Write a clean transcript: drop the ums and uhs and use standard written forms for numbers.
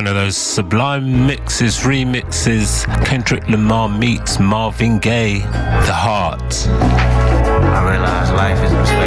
one of those sublime mixes, remixes. Kendrick Lamar meets Marvin Gaye, The Heart. I realize life is a mistake.